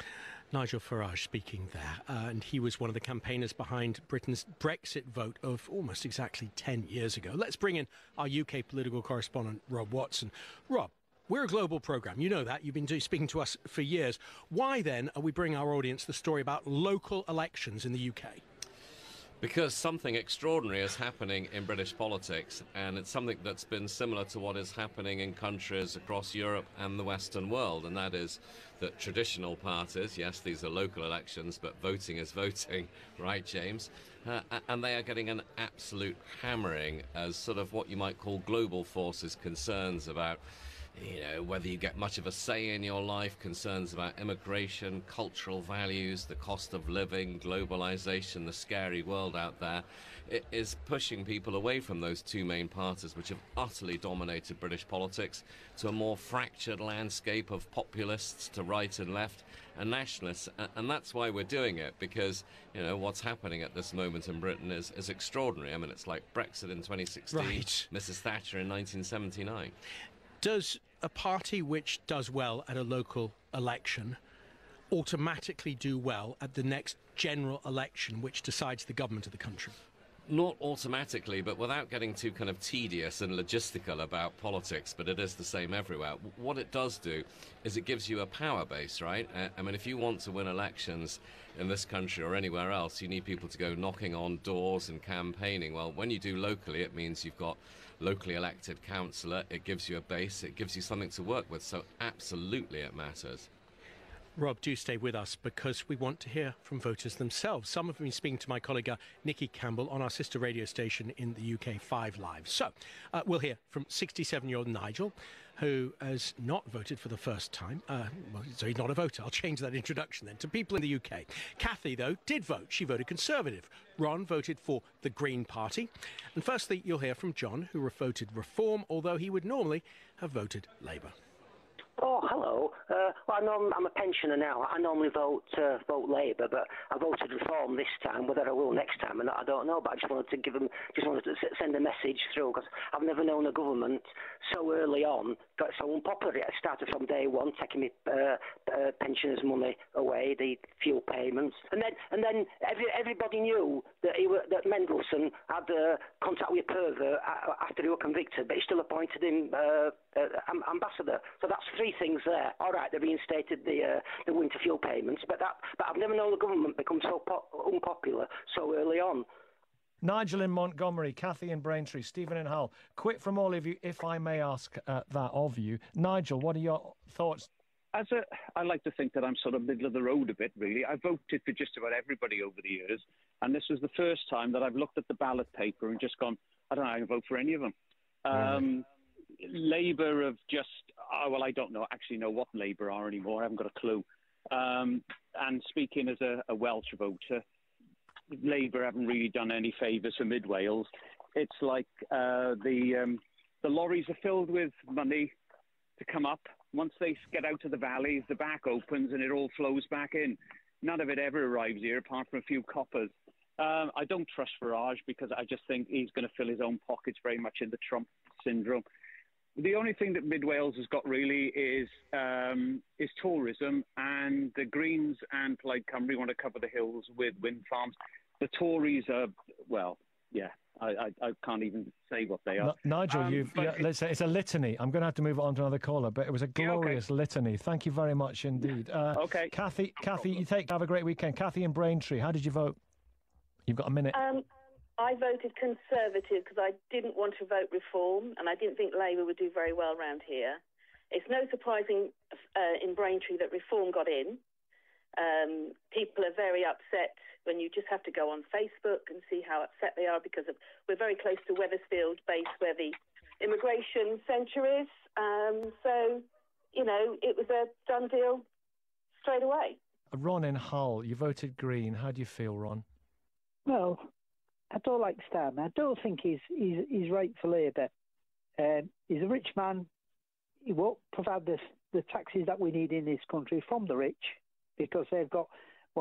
Nigel Farage speaking there, and he was one of the campaigners behind Britain's Brexit vote of almost exactly 10 years ago. Let's bring in our UK political correspondent, Rob Watson. Rob, we're a global programme. You know that. You've been speaking to us for years. Why, then, are we bringing our audience the story about local elections in the UK? Because something extraordinary is happening in British politics, and it's something that's been similar to what is happening in countries across Europe and the Western world, and that is that traditional parties, yes, these are local elections, but voting is voting, right, James? And they are getting an absolute hammering as sort of what you might call global forces concerns about, you know, whether you get much of a say in your life, concerns about immigration, cultural values, the cost of living, globalization, the scary world out there. It is pushing people away from those two main parties which have utterly dominated British politics to a more fractured landscape of populists to right and left and nationalists. And that's why we're doing it, because, you know, what's happening at this moment in Britain is extraordinary. I mean, it's like Brexit in 2016, right. Mrs. Thatcher in 1979. Does a party which does well at a local election automatically do well at the next general election which decides the government of the country? Not automatically, but without getting too kind of tedious and logistical about politics, but it is the same everywhere. What it does do is it gives you a power base, right? I mean, if you want to win elections in this country or anywhere else, you need people to go knocking on doors and campaigning. Well, when you do locally, it means you've got locally elected councillor, it gives you a base, it gives you something to work with, so absolutely it matters. Rob, do stay with us because we want to hear from voters themselves. Some have been speaking to my colleague Nikki Campbell on our sister radio station in the UK, 5 Live. So we'll hear from 67-year-old Nigel, who has not voted for the first time. So he's not a voter. I'll change that introduction then to people in the UK. Kathy, though, did vote. She voted Conservative. Ron voted for the Green Party. And firstly, you'll hear from John, who voted Reform, although he would normally have voted Labour. Oh, hello. Well, I'm a pensioner now. I normally vote Labour, but I voted Reform this time. Whether I will next time or not, I don't know. But I just wanted to send a message through, because I've never known a government so early on got so unpopular. It started from day one, taking me pensioners' money away, the fuel payments, and then everybody knew that that Mendelsohn had contact with a pervert after he was convicted, but he still appointed him ambassador. So that's three things there. All right, they reinstated the winter fuel payments, but I've never known the government become so unpopular so early on. Nigel in Montgomery, Kathy in Braintree, Stephen in Hull. Quick from all of you, if I may ask that of you. Nigel, what are your thoughts? I like to think that I'm sort of middle of the road a bit, really. I voted for just about everybody over the years, and this was the first time that I've looked at the ballot paper and just gone, I don't know, I can vote for any of them. Really? Labour have just, well, I don't know actually know what Labour are anymore. I haven't got a clue. And speaking as a Welsh voter, Labour haven't really done any favours for Mid Wales. It's like the lorries are filled with money to come up. Once they get out of the valleys, the back opens and it all flows back in. None of it ever arrives here, apart from a few coppers. I don't trust Farage because I just think he's going to fill his own pockets very much in the Trump syndrome. The only thing that Mid Wales has got really is tourism, and the Greens and Plaid Cymru want to cover the hills with wind farms. The Tories are, well, yeah, I can't even say what they are. Nigel, let's say it's a litany. I'm going to have to move on to another caller, but it was a glorious litany. Thank you very much indeed. Okay. Kathy, have a great weekend. Kathy in Braintree, how did you vote? You've got a minute. I voted Conservative because I didn't want to vote Reform, and I didn't think Labour would do very well around here. It's no surprising in Braintree that Reform got in. People are very upset when you just have to go on Facebook and see how upset they are because we're very close to Wethersfield base where the immigration centre is. So, you know, it was a done deal straight away. Ron in Hull, you voted Green. How do you feel, Ron? Well, I don't like Starmer. I don't think he's right for Labour. He's a rich man. He won't provide the taxes that we need in this country from the rich because they've got,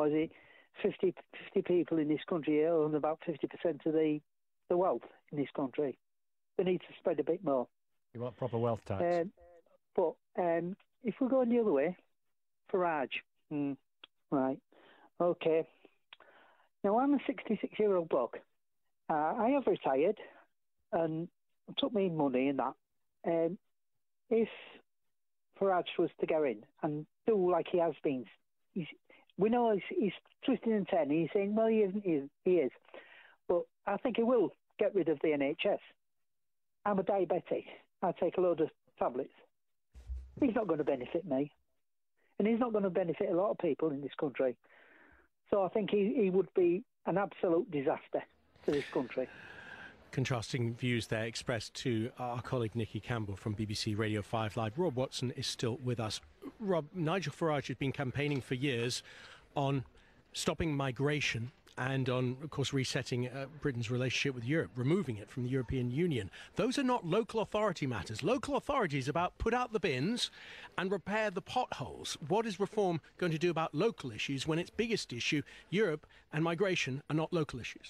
50 people in this country own about 50% of the wealth in this country. They need to spread a bit more. You want proper wealth tax? But if we're going the other way, Farage, right, okay. Now, I'm a 66-year-old bloke. I have retired and took me money and that. If Farage was to go in and do like he has been, we know he's twisting and turning. He's saying, well, he isn't. He is. But I think he will get rid of the NHS. I'm a diabetic. I take a load of tablets. He's not going to benefit me. And he's not going to benefit a lot of people in this country. So I think he would be an absolute disaster to this country. Contrasting views there expressed to our colleague Nikki Campbell from BBC Radio 5 Live. Rob Watson is still with us. Rob, Nigel Farage has been campaigning for years on stopping migration and on, of course, resetting Britain's relationship with Europe, removing it from the European Union. Those are not local authority matters. Local authority is about put out the bins and repair the potholes. What is Reform going to do about local issues when its biggest issue, Europe and migration, are not local issues?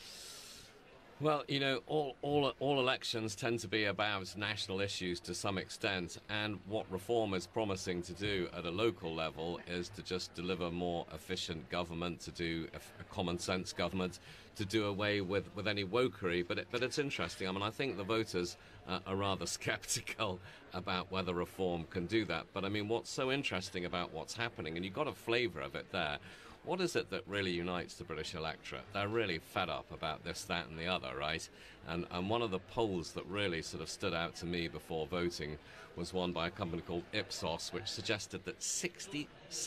Well, you know, all elections tend to be about national issues to some extent, and what Reform is promising to do at a local level is to just deliver more efficient government, to do a common sense government, to do away with any wokery. But it's interesting. I mean, I think the voters are rather sceptical about whether Reform can do that. But I mean, what's so interesting about what's happening, and you've got a flavour of it there. What is it that really unites the British electorate? They're really fed up about this, that and the other, right? And one of the polls that really sort of stood out to me before voting was one by a company called Ipsos, which suggested that 67%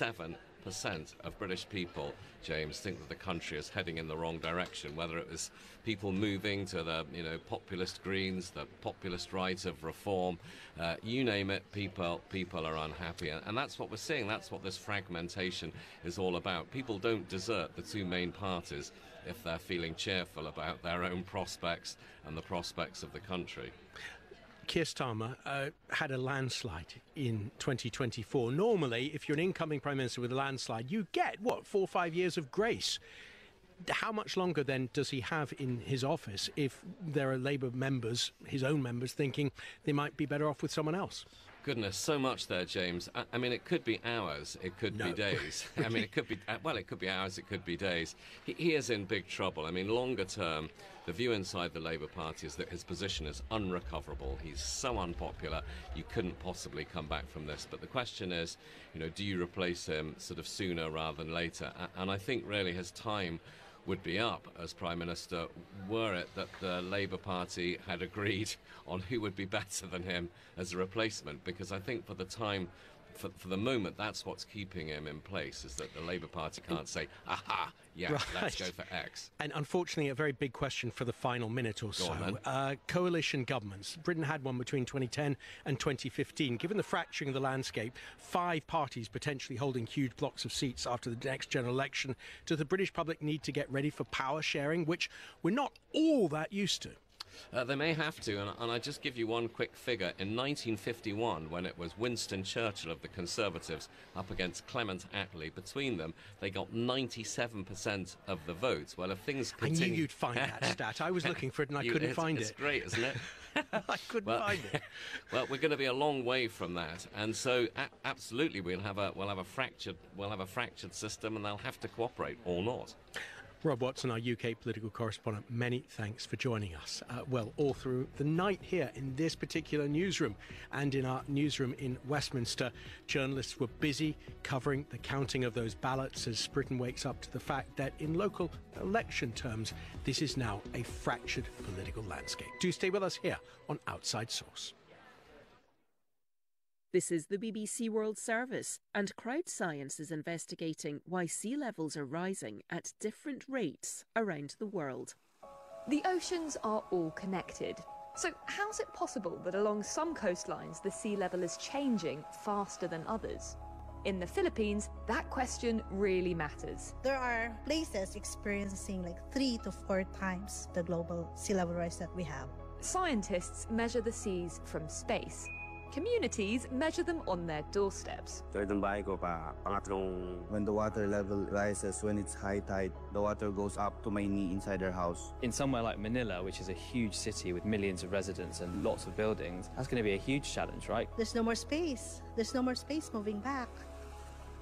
of British people, James, think that the country is heading in the wrong direction, whether it was people moving to the, populist Greens, the populist right of Reform, you name it, people are unhappy. And that's what we're seeing. That's what this fragmentation is all about. People don't desert the two main parties if they're feeling cheerful about their own prospects and the prospects of the country. Keir Starmer had a landslide in 2024. Normally, if you're an incoming Prime Minister with a landslide, you get, 4 or 5 years of grace. How much longer, then, does he have in his office if there are Labour members, his own members, thinking they might be better off with someone else? Goodness, so much there, James. I mean, it could be hours, it could be days. I mean, it could be, it could be hours, it could be days. He is in big trouble. I mean, longer term, the view inside the Labour Party is that his position is unrecoverable. He's so unpopular, you couldn't possibly come back from this. But the question is, do you replace him sort of sooner rather than later? And I think really his time would be up as Prime Minister were it that the Labour Party had agreed on who would be better than him as a replacement, because I think for the time for the moment, that's what's keeping him in place, is that the Labour Party can't say, aha, yeah, Right. let's go for X. And unfortunately, a very big question for the final minute or so. Coalition governments. Britain had one between 2010 and 2015. Given the fracturing of the landscape, 5 parties potentially holding huge blocks of seats after the next general election, does the British public need to get ready for power sharing, which we're not all that used to? They may have to, and I just give you one quick figure. In 1951, when it was Winston Churchill of the Conservatives up against Clement Attlee, between them, they got 97% of the votes. Well, if things continue... I knew you'd find that stat. I was looking for it and I couldn't find it. It's great, isn't it? I couldn't find it. Well, we're going to be a long way from that, and so absolutely we'll have a fractured system, and they'll have to cooperate or not. Rob Watson, our UK political correspondent, many thanks for joining us. All through the night here in this particular newsroom and in our newsroom in Westminster, journalists were busy covering the counting of those ballots as Britain wakes up to the fact that in local election terms, this is now a fractured political landscape. Do stay with us here on Outside Source. This is the BBC World Service, and Crowd Science is investigating why sea levels are rising at different rates around the world. The oceans are all connected. So how is it possible that along some coastlines the sea level is changing faster than others? In the Philippines, that question really matters. There are places experiencing like 3 to 4 times the global sea level rise that we have. Scientists measure the seas from space. Communities measure them on their doorsteps. When the water level rises, when it's high tide, the water goes up to my knee inside our house. In somewhere like Manila, which is a huge city with millions of residents and lots of buildings, that's going to be a huge challenge, right? There's no more space. There's no more space moving back.